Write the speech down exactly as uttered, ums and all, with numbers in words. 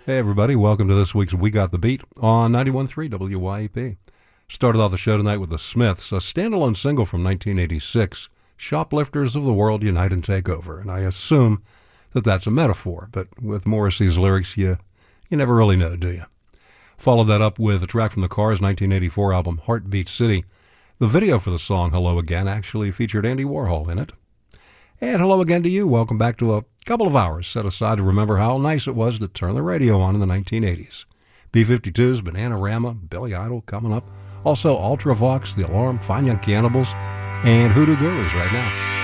Hey, everybody. Welcome to this week's We Got the Beat on ninety-one point three W Y E P. Started off the show tonight with The Smiths, a standalone single from nineteen eighty-six, Shoplifters of the World Unite and Take Over. And I assume that that's a metaphor, but with Morrissey's lyrics, you, you never really know, do you? Followed that up with a track from the Cars' nineteen eighty-four album, Heartbeat City. The video for the song, Hello Again, actually featured Andy Warhol in it. And hello again to you. Welcome back to a couple of hours set aside to remember how nice it was to turn the radio on in the nineteen eighties. B fifty-two's Bananarama, Billy Idol coming up. Also Ultravox, The Alarm, Fine Young Cannibals, and Hoodoo Gurus right now.